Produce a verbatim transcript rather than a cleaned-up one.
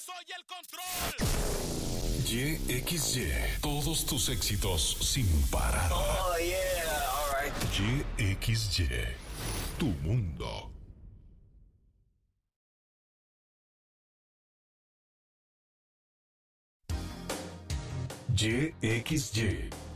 Soy el control. Y X Y, todos tus éxitos sin parar. Oh, yeah, all right. Y X Y, tu mundo. Y X Y.